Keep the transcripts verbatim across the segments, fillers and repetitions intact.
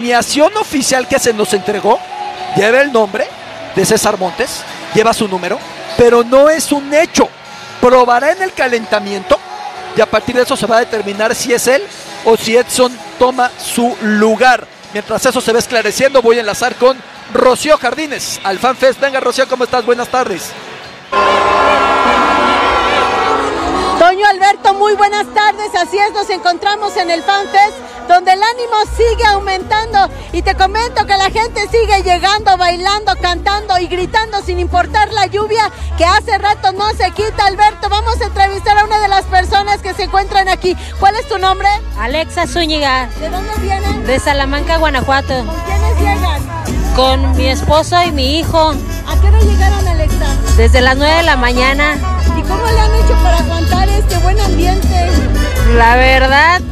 La alineación oficial que se nos entregó lleva el nombre de César Montes, lleva su número, pero no es un hecho. Probará en el calentamiento y a partir de eso se va a determinar si es él o si Edson toma su lugar. Mientras eso se va esclareciendo, voy a enlazar con Rocío Jardines al FanFest. Venga, Rocío, ¿cómo estás? Buenas tardes. Toño, Alberto, muy buenas tardes. Así es, nos encontramos en el FanFest, donde el ánimo sigue aumentando y te comento que la gente sigue llegando, bailando, cantando y gritando sin importar la lluvia que hace rato no se quita. Alberto, vamos a entrevistar a una de las personas que se encuentran aquí. ¿Cuál es tu nombre? Alexa Zúñiga. ¿De dónde vienen? De Salamanca, Guanajuato. ¿Con quiénes llegan? Con mi esposo y mi hijo. ¿A qué hora llegaron, Alexa? Desde las nueve de la mañana. ¿Y cómo le han hecho para aguantar este buen ambiente? La verdad,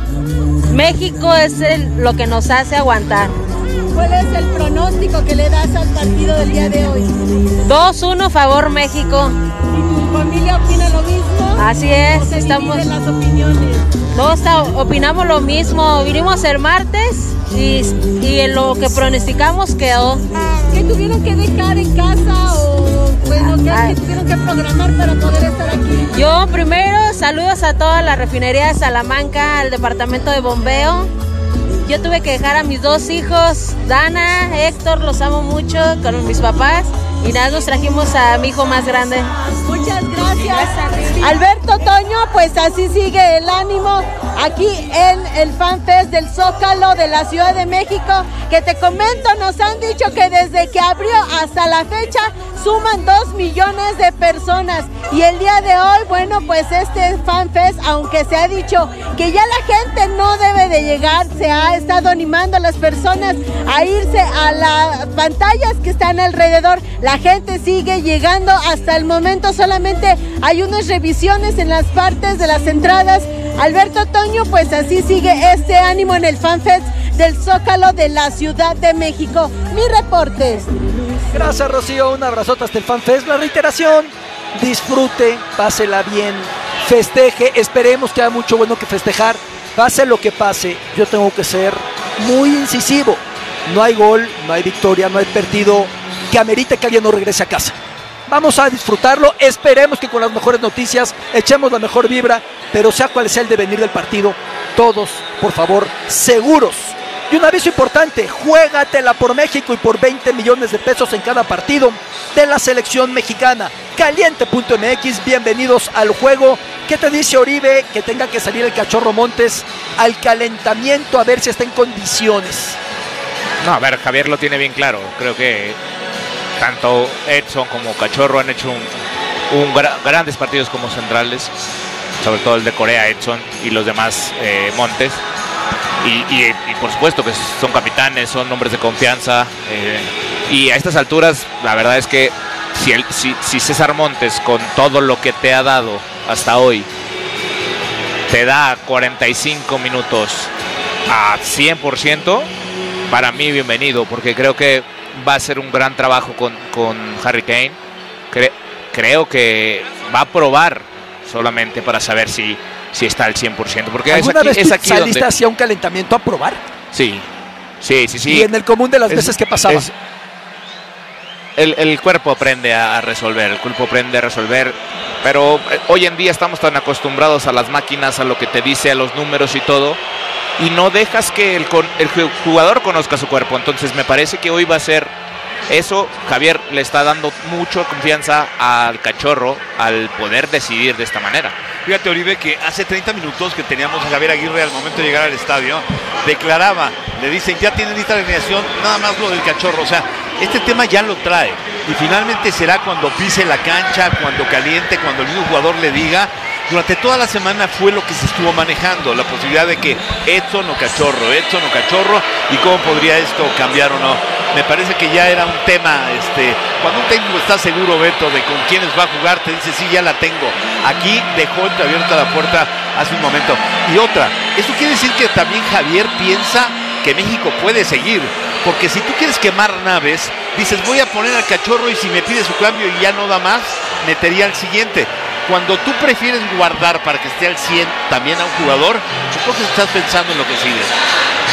México es el, lo que nos hace aguantar. ¿Cuál es el pronóstico que le das al partido del día de hoy? dos uno favor México. ¿Y tu familia opina lo mismo? Así es, ¿O se estamos. dividen las opiniones? Todos opinamos lo mismo. Vinimos el martes y, y en lo que pronosticamos quedó. ¿Qué tuvieron que dejar en casa o bueno, qué, Ay. qué tuvieron que programar para poder estar aquí? Yo primero saludos a toda la refinería de Salamanca, al departamento de bombeo. Yo tuve que dejar a mis dos hijos, Dana, Héctor, los amo mucho, con mis papás. Y nada, nos trajimos a mi hijo más grande. Muchas gracias. Alberto, Toño, pues así sigue el ánimo aquí en el FanFest del Zócalo de la Ciudad de México, que te comento, nos han dicho que desde que abrió hasta la fecha suman dos millones de personas. Y el día de hoy, bueno, pues este FanFest, aunque se ha dicho que ya la gente no debe de llegar, se ha estado animando a las personas a irse a las pantallas que están alrededor. La gente sigue llegando, hasta el momento solamente hay unas revisiones en las partes de las entradas. Alberto, Toño, pues así sigue este ánimo en el FanFest del Zócalo de la Ciudad de México. Mi reporte. Gracias, Rocío, un abrazote hasta el FanFest. La reiteración, disfrute, pásela bien, festeje, esperemos que haya mucho bueno que festejar. Pase lo que pase, yo tengo que ser muy incisivo. No hay gol, no hay victoria, no hay partido que amerite que alguien no regrese a casa. Vamos a disfrutarlo, esperemos que con las mejores noticias echemos la mejor vibra, pero sea cual sea el devenir del partido, todos, por favor, seguros. Y un aviso importante, juégatela por México y por veinte millones de pesos en cada partido de la selección mexicana. Caliente punto M X, bienvenidos al juego. ¿Qué te dice Oribe? Que tenga que salir el Cachorro Montes al calentamiento a ver si está en condiciones. No, a ver, Javier lo tiene bien claro. Creo que tanto Edson como Cachorro han hecho un, un gra grandes partidos como centrales, sobre todo el de Corea, Edson, y los demás, eh, Montes. Y, y, y por supuesto que son capitanes, son hombres de confianza. Eh, y a estas alturas, la verdad es que si, el, si, si César Montes, con todo lo que te ha dado hasta hoy, te da cuarenta y cinco minutos a cien por ciento, para mí bienvenido, porque creo que va a ser un gran trabajo con, con Harry Kane. Cre creo que va a probar solamente para saber si, si está al cien por ciento. Porque es ¿Alguna aquí, vez tú es aquí saliste donde... hacia un calentamiento a probar? Sí, sí, sí, sí. Y en el común de las es, veces que pasaba. Es, el, el cuerpo aprende a resolver, el cuerpo aprende a resolver. Pero hoy en día estamos tan acostumbrados a las máquinas, a lo que te dice, a los números y todo, y no dejas que el, el jugador conozca su cuerpo. Entonces me parece que hoy va a ser eso. Javier le está dando mucha confianza al Cachorro al poder decidir de esta manera. Fíjate, Oribe, que hace treinta minutos que teníamos a Javier Aguirre al momento de llegar al estadio, declaraba, le dicen, ya tienen lista la alineación, nada más lo del Cachorro. O sea, este tema ya lo trae. Y finalmente será cuando pise la cancha, cuando caliente, cuando el mismo jugador le diga. Durante toda la semana fue lo que se estuvo manejando, la posibilidad de que Edson o Cachorro, Edson o Cachorro, y cómo podría esto cambiar o no. Me parece que ya era un tema, este, cuando un técnico está seguro, Beto, de con quiénes va a jugar, te dice, sí, ya la tengo. Aquí dejó entreabierta la puerta hace un momento. Y otra, eso quiere decir que también Javier piensa que México puede seguir, porque si tú quieres quemar naves, dices, voy a poner al Cachorro y si me pide su cambio y ya no da más, metería al siguiente. Cuando tú prefieres guardar para que esté al cien también a un jugador, yo creo que estás pensando en lo que sigue.